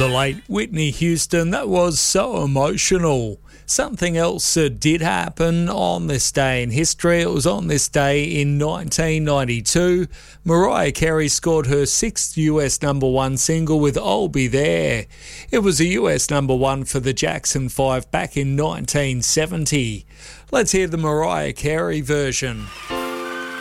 The late Whitney Houston, that was so emotional. Something else did happen on this day in history. It was on this day in 1992. Mariah Carey scored her 6th US number one single with I'll Be There. It was a US number one for the Jackson 5 back in 1970. Let's hear the Mariah Carey version.